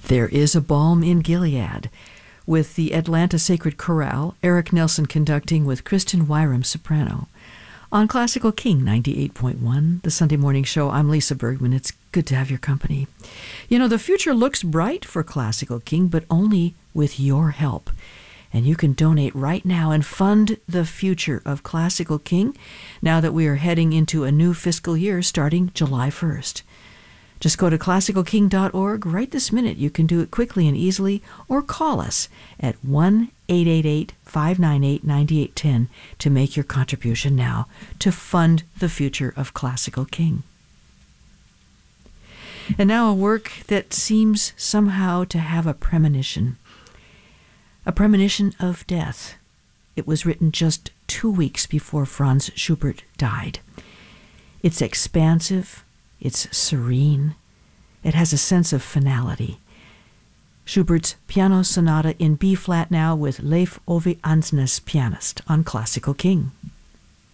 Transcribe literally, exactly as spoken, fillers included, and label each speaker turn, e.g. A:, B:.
A: There is a balm in Gilead, with the Atlanta Sacred Chorale, Eric Nelson conducting with Kristen Wyram soprano. On Classical King ninety-eight point one, the Sunday morning show, I'm Lisa Bergman. It's good to have your company. You know, the future looks bright for Classical King, but only with your help. And you can donate right now and fund the future of Classical King now that we are heading into a new fiscal year starting July first. Just go to classical king dot org right this minute. You can do it quickly and easily, or call us at one eight eight eight, five nine eight, nine eight one zero to make your contribution now to fund the future of Classical King. And now a work that seems somehow to have a premonition, a premonition of death. It was written just two weeks before Franz Schubert died. It's expansive. It's serene. It has a sense of finality. Schubert's Piano Sonata in B-flat now with Leif Ove Ansnes, pianist, on Classical King.